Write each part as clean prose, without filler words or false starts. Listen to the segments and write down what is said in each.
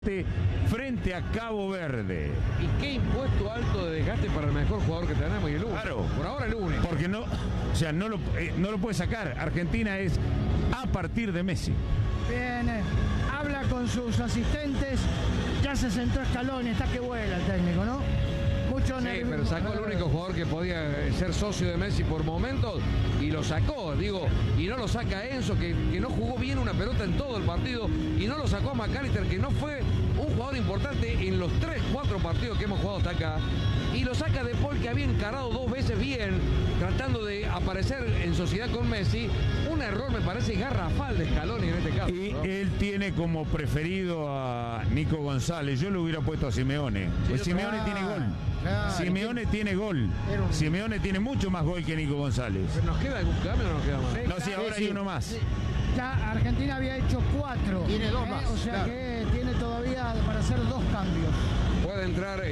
frente a Cabo Verde. Y qué impuesto alto de desgaste para el mejor jugador que tenemos y el lunes. Claro. Por ahora el lunes. Porque no, o sea, no lo puede sacar. Argentina es a partir de Messi. Bien, habla con sus asistentes, ya se sentó Scaloni, está que vuela el técnico, ¿no? Mucho Sí, pero sacó el único jugador que podía ser socio de Messi por momentos y lo sacó, digo, y no lo saca Enzo, que no jugó bien una pelota en todo el partido, y no lo sacó a McAllister, que no fue un jugador importante en los 3-4 partidos que hemos jugado hasta acá, y lo saca De Paul, que había encarado 2 veces bien, tratando de aparecer en sociedad con Messi. Un error, me parece, garrafal de Scaloni en este caso. Y ¿no? él tiene como preferido a Nico González. Yo lo hubiera puesto a Simeone. Pues Simeone tiene gol. Claro. Simeone tiene gol. Simeone tiene mucho más gol que Nico González. ¿Pero nos queda algún cambio o no nos queda más? No, sí, ahora hay uno más. Ya Argentina había hecho 4. Tiene 2 más. O sea que tiene todavía para hacer 2 cambios. Puede entrar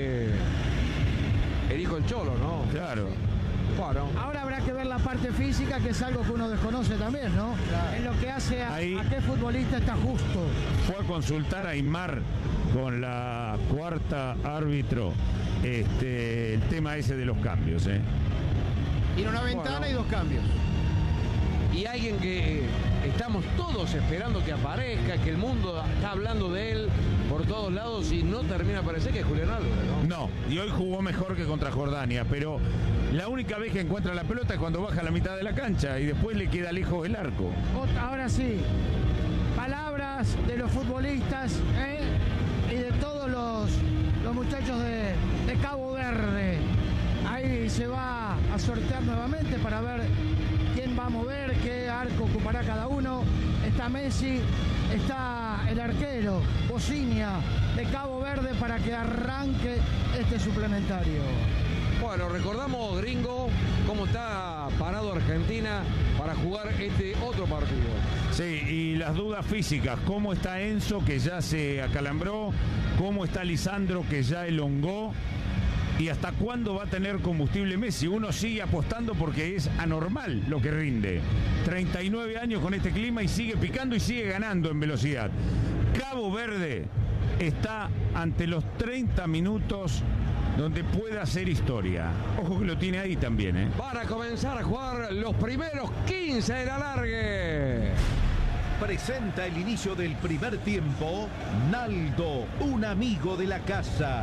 el hijo del Cholo, ¿no? Claro. Bueno. Ahora habrá que ver la parte física, que es algo que uno desconoce también, ¿no? Claro. En lo que hace a Ahí. qué futbolista está justo. Fue a consultar a Aymar con la cuarta árbitro el tema ese de los cambios. Tiene una ventana Bueno. y 2 cambios. Y alguien que estamos todos esperando que aparezca, que el mundo está hablando de él por todos lados y no termina de aparecer, que es Julián Álvarez, ¿no? No, y hoy jugó mejor que contra Jordania, pero la única vez que encuentra la pelota es cuando baja a la mitad de la cancha y después le queda lejos el arco. Ahora sí, palabras de los futbolistas y de todos los muchachos de Cabo Verde. Ahí se va a sortear nuevamente para ver quién va a mover, qué arco ocupará cada uno. Está Messi, está el arquero, Bocinia, de Cabo Verde, para que arranque este suplementario. Bueno, recordamos, gringo, cómo está parado Argentina para jugar este otro partido. Sí, y las dudas físicas, cómo está Enzo, que ya se acalambró, cómo está Lisandro, que ya elongó, y hasta cuándo va a tener combustible Messi. Uno sigue apostando porque es anormal lo que rinde. 39 años con este clima y sigue picando y sigue ganando en velocidad. Cabo Verde está ante los 30 minutos donde puede hacer historia. Ojo que lo tiene ahí también, Van a comenzar a jugar los primeros 15 de la largue. Presenta el inicio del primer tiempo Naldo, un amigo de la casa.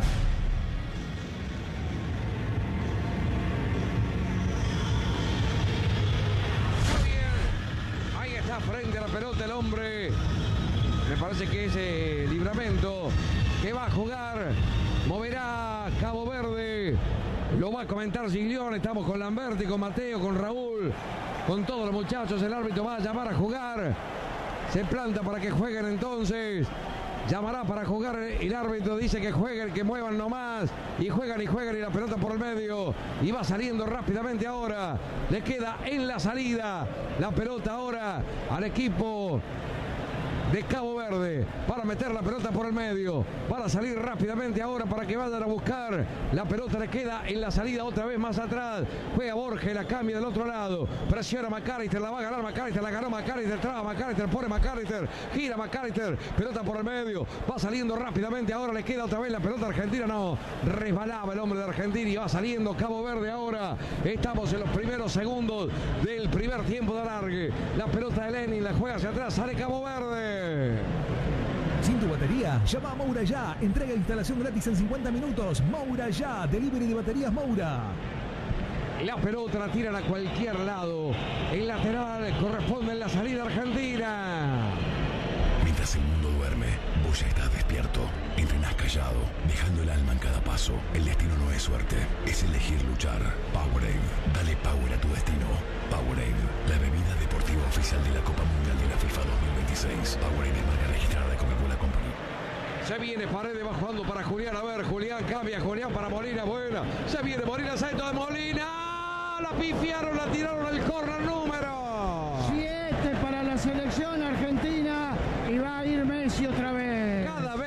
Muy bien. Ahí está frente a la pelota el hombre. Me parece que es Livramento, que va a jugar. Moverá Cabo Verde. Lo va a comentar Giglione. Estamos con Lamberti, con Mateo, con Raúl, con todos los muchachos. El árbitro va a llamar a jugar. Se planta para que jueguen entonces. Llamará para jugar el árbitro, dice que jueguen, que muevan nomás. Y juegan y la pelota por el medio. Y va saliendo rápidamente ahora. Le queda en la salida la pelota ahora al equipo de Cabo Verde para meter la pelota por el medio, para salir rápidamente ahora para que vayan a buscar la pelota. Le queda en la salida otra vez más atrás, juega Borges, la cambia del otro lado, presiona McAllister, la va a ganar McAllister, la ganó McAllister, traba McAllister, pone McAllister, gira McAllister, pelota por el medio, va saliendo rápidamente ahora, le queda otra vez la pelota argentina, no, resbalaba el hombre de Argentina y va saliendo Cabo Verde ahora. Estamos en los primeros segundos del primer tiempo de alargue, la pelota de Lenin la juega hacia atrás, sale Cabo Verde. Sin tu batería, llama a Moura Ya. Entrega e instalación gratis en 50 minutos. Moura Ya, delivery de baterías Moura. La pelota la tiran a cualquier lado. El lateral corresponde en la salida argentina. Mientras el mundo duerme, vos ya estás despierto. Entrenás callado, dejando el alma en cada paso. El destino no es suerte, es elegir luchar. Powerade, dale power a tu destino. Powerade, la bebida deportiva oficial de la Copa Mundial de la FIFA 2026. Powerade es marca registrada de Coca-Cola Company. Se viene Paredes, va jugando para Julián. A ver, Julián cambia, Julián para Molina, buena. Se viene Molina, centro de Molina. La pifiaron, la tiraron al córner número 7 para la selección argentina y va a ir Messi otra vez. Cada vez que tira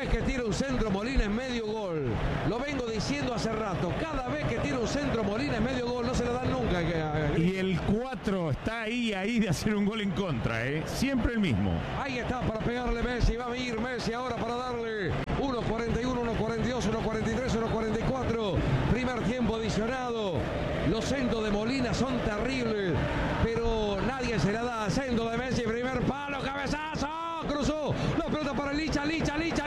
un centro Molina es medio gol. Lo vengo diciendo hace rato. Cada vez que tira un centro Molina es medio gol. No se lo dan nunca. Y el 4 está ahí de hacer un gol en contra, siempre el mismo. Ahí está para pegarle Messi. Va a ir Messi ahora para darle 1.41, 1.42, 1.43, 1.44. Primer tiempo adicionado. Los centros de Molina son terribles, pero nadie se la da. Centro de Messi, primer palo, cabezazo. Cruzó la pelota para Licha.